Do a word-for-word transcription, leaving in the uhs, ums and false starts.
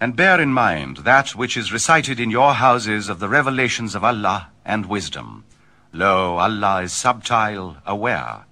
And bear in mind that which is recited in your houses of the revelations of Allah and wisdom. Lo, Allah is subtile, aware.